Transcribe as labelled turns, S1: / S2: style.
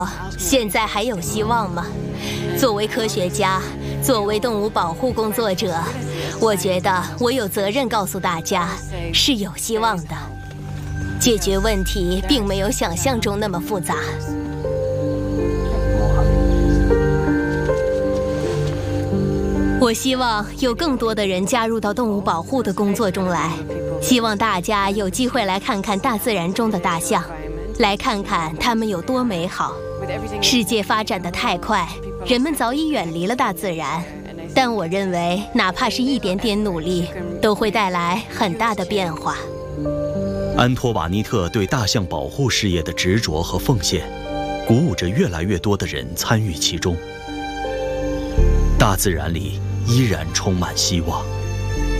S1: 现在还有希望吗？作为科学家，作为动物保护工作者，我觉得我有责任告诉大家，是有希望的。解决问题并没有想象中那么复杂。我希望有更多的人加入到动物保护的工作中来，希望大家有机会来看看大自然中的大象，来看看它们有多美好。世界发展得太快，人们早已远离了大自然，但我认为哪怕是一点点努力，都会带来很大的变化。
S2: 安托瓦尼特对大象保护事业的执着和奉献，鼓舞着越来越多的人参与其中。大自然里依然充满希望。